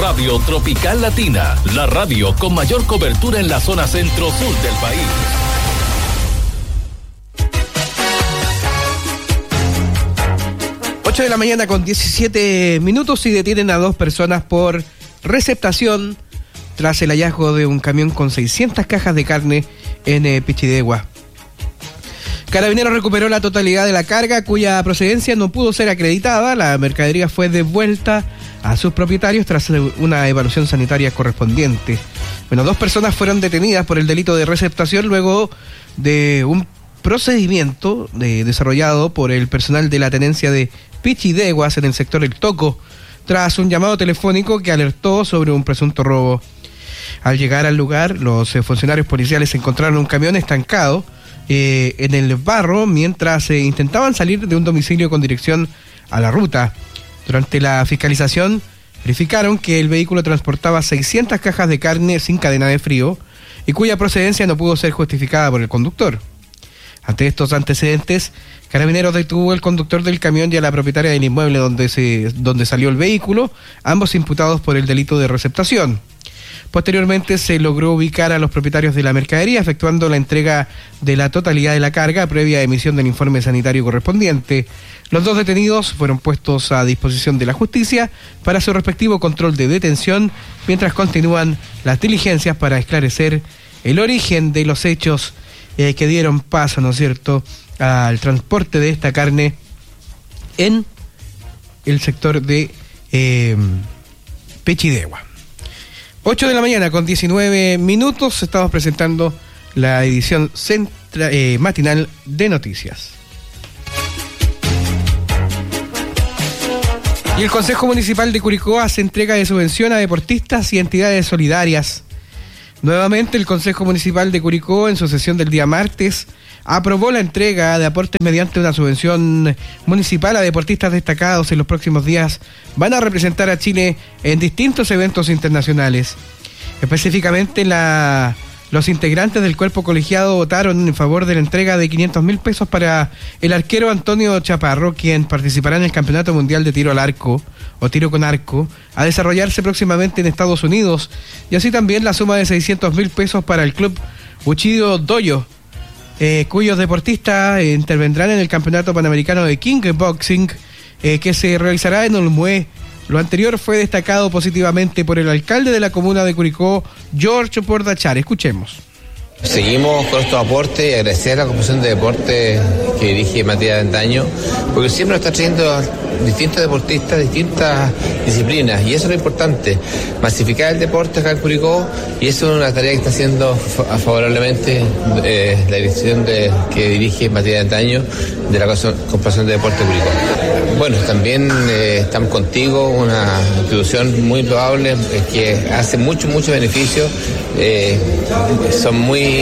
Radio Tropical Latina, la radio con mayor cobertura en la zona centro-sur del país. 8 de la mañana con 17 minutos y detienen a 2 personas por receptación tras el hallazgo de un camión con 600 cajas de carne en Pichidegua. Carabineros recuperó la totalidad de la carga cuya procedencia no pudo ser acreditada. La mercadería fue devuelta a sus propietarios tras una evaluación sanitaria correspondiente. 2 personas fueron detenidas por el delito de receptación luego de un procedimiento desarrollado por el personal de la tenencia de Pichideguas en el sector El Toco, tras un llamado telefónico que alertó sobre un presunto robo. Al llegar al lugar, los funcionarios policiales encontraron un camión estancado en el barro mientras intentaban salir de un domicilio con dirección a la ruta. Durante la fiscalización, verificaron que el vehículo transportaba 600 cajas de carne sin cadena de frío y cuya procedencia no pudo ser justificada por el conductor. Ante estos antecedentes, Carabineros detuvo al conductor del camión y a la propietaria del inmueble donde salió el vehículo, ambos imputados por el delito de receptación. Posteriormente se logró ubicar a los propietarios de la mercadería, efectuando la entrega de la totalidad de la carga previa emisión del informe sanitario correspondiente. Los 2 detenidos fueron puestos a disposición de la justicia para su respectivo control de detención, mientras continúan las diligencias para esclarecer el origen de los hechos que dieron paso, ¿no es cierto?, al transporte de esta carne en el sector de Pichidegua. 8 de la mañana con 19 minutos, estamos presentando la edición matinal de noticias. Y el Consejo Municipal de Curicó hace entrega de subvención a deportistas y entidades solidarias. Nuevamente, el Consejo Municipal de Curicó, en su sesión del día martes, aprobó la entrega de aportes mediante una subvención municipal a deportistas destacados. En los próximos días van a representar a Chile en distintos eventos internacionales. Específicamente, los integrantes del cuerpo colegiado votaron en favor de la entrega de 500.000 pesos para el arquero Antonio Chaparro, quien participará en el Campeonato Mundial de Tiro al Arco, o Tiro con Arco, a desarrollarse próximamente en Estados Unidos, y así también la suma de 600.000 pesos para el club Bushido Dojo, cuyos deportistas intervendrán en el Campeonato Panamericano de Kickboxing, que se realizará en Olmué. Lo anterior fue destacado positivamente por el alcalde de la comuna de Curicó, George Pordachar. Escuchemos. Seguimos con estos aportes y agradecer a la Comisión de Deportes que dirige Matías Avendaño, porque siempre nos está trayendo distintos deportistas, distintas disciplinas, y eso es lo importante, masificar el deporte acá en Curicó, y eso es una tarea que está haciendo favorablemente la dirección que dirige Matías Avendaño de la Corporación de Deportes de Curicó. Bueno, también estamos contigo, una institución muy probable que hace mucho beneficio, son muy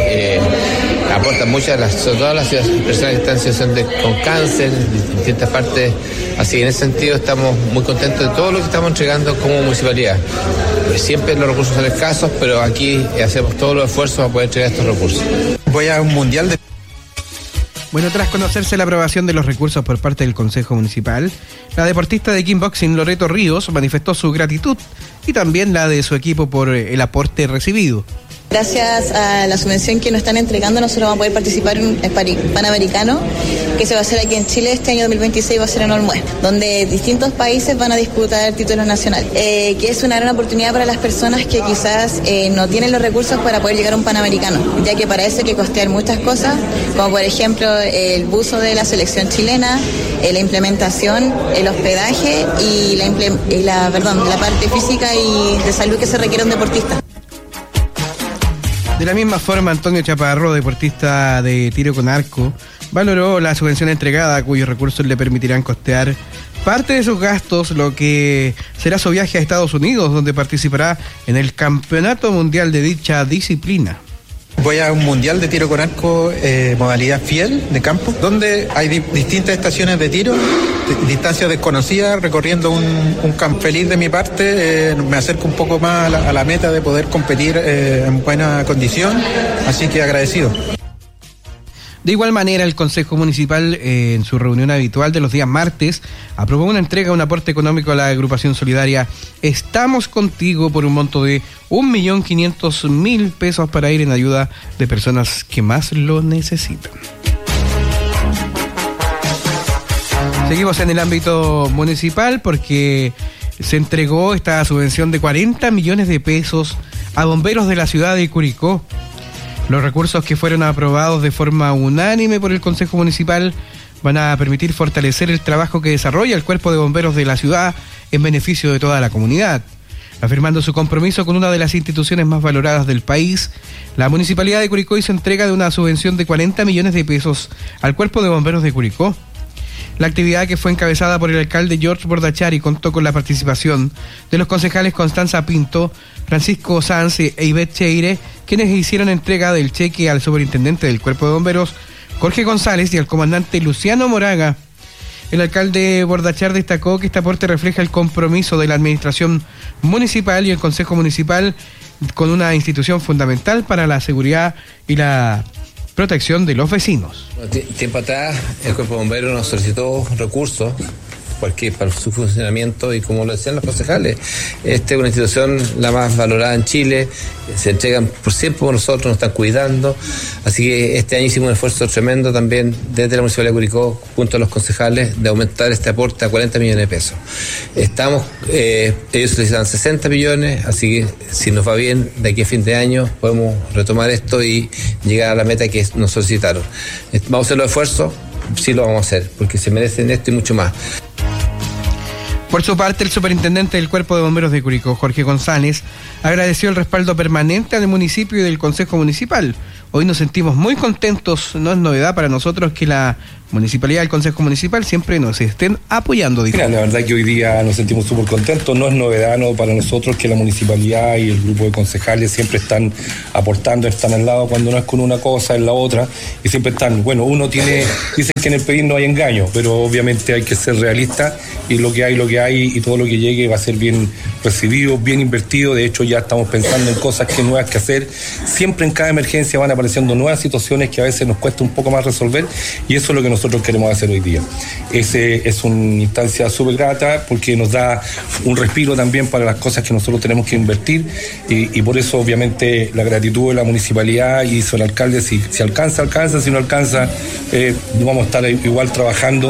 aportan mucho sobre todo a las personas que están en situación con cáncer en distintas partes, así que en ese sentido estamos muy contentos de todo lo que estamos entregando como municipalidad. Siempre los recursos son escasos, pero aquí hacemos todos los esfuerzos para poder entregar estos recursos. Voy a un mundial de... Bueno, tras conocerse la aprobación de los recursos por parte del Consejo Municipal, la deportista de kickboxing Loreto Ríos manifestó su gratitud y también la de su equipo por el aporte recibido. Gracias a la subvención que nos están entregando, nosotros vamos a poder participar en el Panamericano, que se va a hacer aquí en Chile este año 2026, va a ser en Olmué, donde distintos países van a disputar títulos nacionales, que es una gran oportunidad para las personas que quizás no tienen los recursos para poder llegar a un Panamericano, ya que para eso hay que costear muchas cosas, como por ejemplo el buzo de la selección chilena, la implementación, el hospedaje y la parte física y de salud que se requiere un deportista. De la misma forma, Antonio Chaparro, deportista de tiro con arco, valoró la subvención entregada, cuyos recursos le permitirán costear parte de sus gastos, lo que será su viaje a Estados Unidos, donde participará en el Campeonato Mundial de dicha disciplina. Voy a un mundial de tiro con arco, modalidad fiel de campo, donde hay distintas estaciones de tiro, distancias desconocidas, recorriendo un campo. Feliz de mi parte, me acerco un poco más a la meta de poder competir en buena condición, así que agradecido. De igual manera, el Consejo Municipal, en su reunión habitual de los días martes, aprobó una entrega de un aporte económico a la agrupación solidaria Estamos Contigo por un monto de 1.500.000 pesos para ir en ayuda de personas que más lo necesitan. Seguimos en el ámbito municipal porque se entregó esta subvención de 40 millones de pesos a bomberos de la ciudad de Curicó. Los recursos que fueron aprobados de forma unánime por el Consejo Municipal van a permitir fortalecer el trabajo que desarrolla el Cuerpo de Bomberos de la ciudad en beneficio de toda la comunidad. Afirmando su compromiso con una de las instituciones más valoradas del país, la Municipalidad de Curicó hizo entrega de una subvención de 40 millones de pesos al Cuerpo de Bomberos de Curicó. La actividad, que fue encabezada por el alcalde George Bordachari, contó con la participación de los concejales Constanza Pinto, Francisco Sanz e Ivette Cheire, quienes hicieron entrega del cheque al superintendente del Cuerpo de Bomberos, Jorge González, y al comandante Luciano Moraga. El alcalde Bordachar destacó que este aporte refleja el compromiso de la administración municipal y el Consejo Municipal con una institución fundamental para la seguridad y la protección de los vecinos. Tiempo atrás el Cuerpo de Bomberos nos solicitó recursos para su funcionamiento, y como lo decían los concejales, esta es una institución la más valorada en Chile, se entregan por siempre por nosotros, nos están cuidando, así que este año hicimos un esfuerzo tremendo también desde la Municipalidad de Curicó junto a los concejales de aumentar este aporte a 40 millones de pesos. Ellos solicitan 60 millones, así que si nos va bien de aquí a fin de año podemos retomar esto y llegar a la meta que nos solicitaron. Vamos a hacer los esfuerzos, sí lo vamos a hacer, porque se merecen esto y mucho más. Por su parte, el superintendente del Cuerpo de Bomberos de Curicó, Jorge González, agradeció el respaldo permanente del municipio y del Consejo Municipal. Hoy nos sentimos muy contentos, no es novedad para nosotros que la Municipalidad y el Consejo Municipal siempre nos estén apoyando. Mira, la verdad que hoy día nos sentimos súper contentos, no es novedad para nosotros que la Municipalidad y el grupo de concejales siempre están aportando, están al lado, cuando no es con una cosa, es la otra, y siempre están, dicen que en el país no hay engaño, pero obviamente hay que ser realista, y lo que hay y todo lo que llegue va a ser bien recibido, bien invertido. De hecho, ya estamos pensando en cosas nuevas que hacer. Siempre en cada emergencia van apareciendo nuevas situaciones que a veces nos cuesta un poco más resolver, y eso es lo que nosotros queremos hacer hoy día. Es una instancia súper grata porque nos da un respiro también para las cosas que nosotros tenemos que invertir, y por eso obviamente la gratitud de la municipalidad y su alcalde. Si alcanza, si no alcanza, vamos a estar igual trabajando.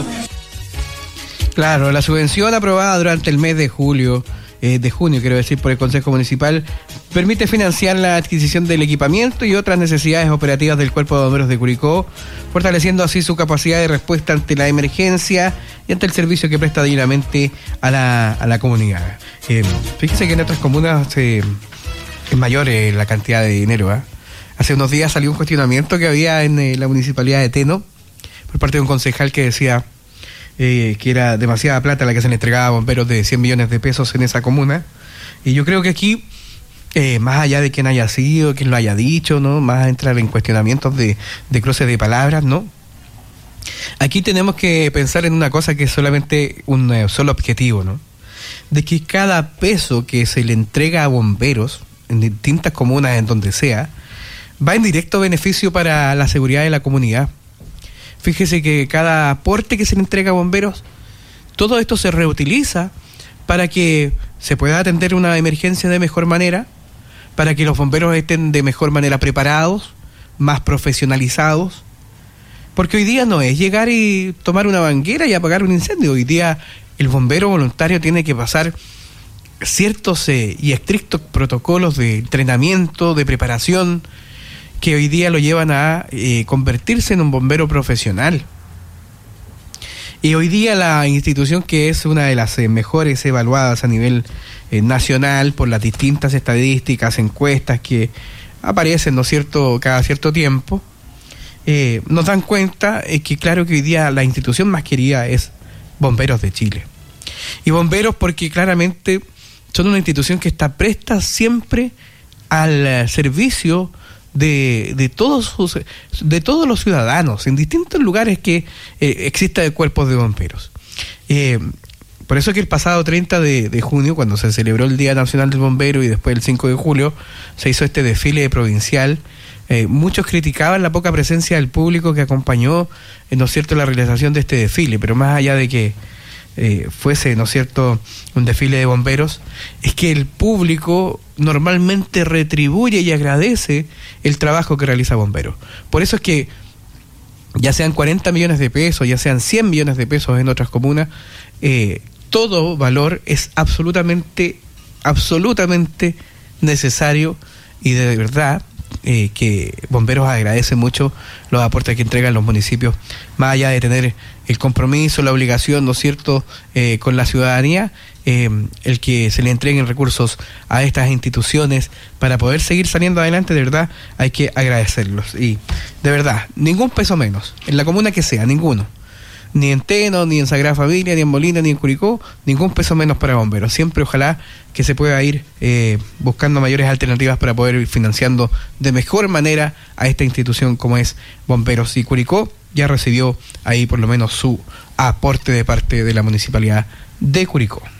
Claro, la subvención aprobada durante el mes de junio, por el Consejo Municipal, permite financiar la adquisición del equipamiento y otras necesidades operativas del Cuerpo de Bomberos de Curicó, fortaleciendo así su capacidad de respuesta ante la emergencia y ante el servicio que presta dignamente a la comunidad. Fíjese que en otras comunas es mayor la cantidad de dinero. Hace unos días salió un cuestionamiento que había en la Municipalidad de Teno por parte de un concejal que decía que era demasiada plata la que se le entregaba a bomberos, de 100 millones de pesos en esa comuna. Y yo creo que aquí, más allá de quién haya sido, quién lo haya dicho, ¿no? Más a entrar en cuestionamientos de cruces de palabras, ¿no? Aquí tenemos que pensar en una cosa que es solamente un solo objetivo, ¿no? De que cada peso que se le entrega a bomberos en distintas comunas, en donde sea, va en directo beneficio para la seguridad de la comunidad. Fíjese que cada aporte que se le entrega a bomberos, todo esto se reutiliza para que se pueda atender una emergencia de mejor manera, para que los bomberos estén de mejor manera preparados, más profesionalizados, porque hoy día no es llegar y tomar una manguera y apagar un incendio. Hoy día el bombero voluntario tiene que pasar ciertos y estrictos protocolos de entrenamiento, de preparación, que hoy día lo llevan a convertirse en un bombero profesional. Y hoy día la institución, que es una de las mejores evaluadas a nivel nacional por las distintas estadísticas, encuestas que aparecen, ¿no es cierto?, cada cierto tiempo, nos dan cuenta que claro que hoy día la institución más querida es Bomberos de Chile. Y bomberos porque claramente son una institución que está presta siempre al servicio de todos los ciudadanos en distintos lugares que exista cuerpos de bomberos. Por eso que el pasado 30 de junio, cuando se celebró el Día Nacional del Bombero, y después el 5 de julio se hizo este desfile provincial Muchos criticaban la poca presencia del público que acompañó, ¿no es cierto?, la realización de este desfile, pero más allá de que fuese, ¿no es cierto?, un desfile de bomberos, es que el público normalmente retribuye y agradece el trabajo que realiza Bomberos. Por eso es que ya sean 40 millones de pesos, ya sean 100 millones de pesos en otras comunas, todo valor es absolutamente necesario, y de verdad que Bomberos agradece mucho los aportes que entregan los municipios, más allá de tener el compromiso, la obligación, ¿no es cierto?, con la ciudadanía, el que se le entreguen recursos a estas instituciones para poder seguir saliendo adelante. De verdad hay que agradecerlos, y de verdad, ningún peso menos, en la comuna que sea, ninguno. Ni en Teno, ni en Sagrada Familia, ni en Molina, ni en Curicó, ningún peso menos para Bomberos. Siempre ojalá que se pueda ir buscando mayores alternativas para poder ir financiando de mejor manera a esta institución como es Bomberos. Y Curicó ya recibió ahí por lo menos su aporte de parte de la Municipalidad de Curicó.